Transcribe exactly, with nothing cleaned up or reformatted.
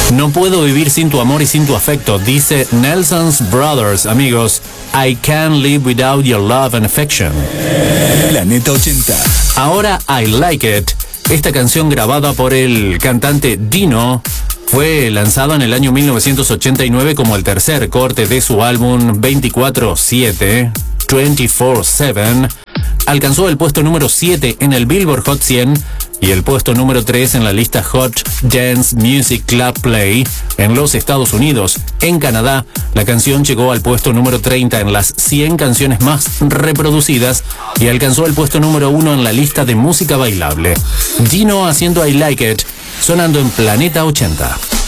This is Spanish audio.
No puedo vivir sin tu amor y sin tu afecto, dice Nelson's Brothers, amigos. I can't live without your love and affection. Planeta ochenta. Ahora I Like It. Esta canción grabada por el cantante Dino fue lanzado en el año mil novecientos ochenta y nueve como el tercer corte de su álbum veinticuatro siete, veinticuatro siete. Alcanzó el puesto número siete en el Billboard Hot cien y el puesto número tres en la lista Hot Dance Music Club Play en los Estados Unidos. En Canadá, la canción llegó al puesto número treinta en las cien canciones más reproducidas y alcanzó el puesto número uno en la lista de música bailable. Dino haciendo I Like It, sonando en Planeta ochenta.